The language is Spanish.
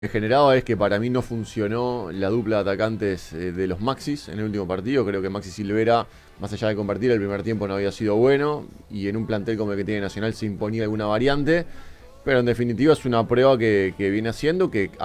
que generaba es que para mí no funcionó la dupla de atacantes de los Maxis en el último partido. Creo que Maxi Silvera, más allá de compartir, el primer tiempo no había sido bueno. Y en un plantel como el que tiene Nacional se imponía alguna variante. Pero en definitiva es una prueba que viene haciendo que